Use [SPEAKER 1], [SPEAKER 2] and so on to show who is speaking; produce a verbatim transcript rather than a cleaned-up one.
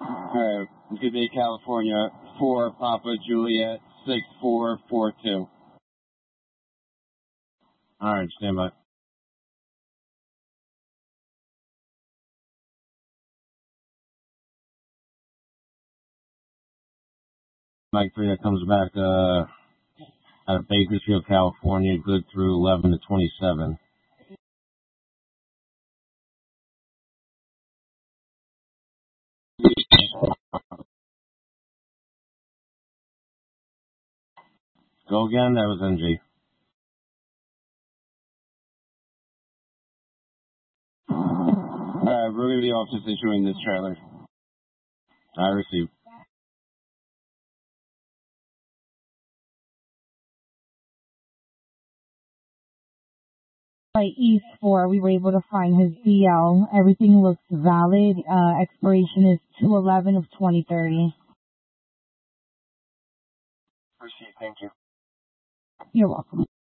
[SPEAKER 1] Alright, good day, California. four Papa Juliet six four four two. Alright, stand by. Mike three, that comes back uh, out of Bakersfield, California, good through eleven to twenty-seven. Go again, that was N G. Alright, we're going to be off just issuing this trailer. I received.
[SPEAKER 2] By East four, we were able to find his B L. Everything looks valid. Uh, expiration is two eleven of twenty thirty.
[SPEAKER 1] Proceed, thank you.
[SPEAKER 2] You're welcome.